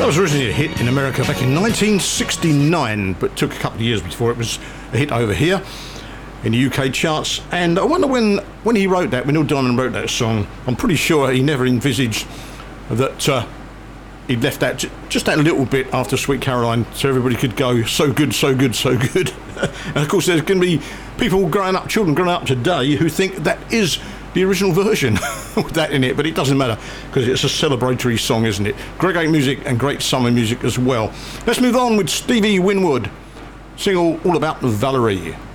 was originally a hit in America back in 1969, but took a couple of years before it was a hit over here in the UK charts. And I wonder when he wrote that, when Neil Diamond wrote that song, I'm pretty sure he never envisaged that he'd left that just that little bit after Sweet Caroline so everybody could go so good, so good, so good. And of course there's going to be people children growing up today who think that is the original version with that in it, but it doesn't matter because it's a celebratory song, isn't it? Great music and great summer music as well. Let's move on with Stevie Winwood, single All About Valerie.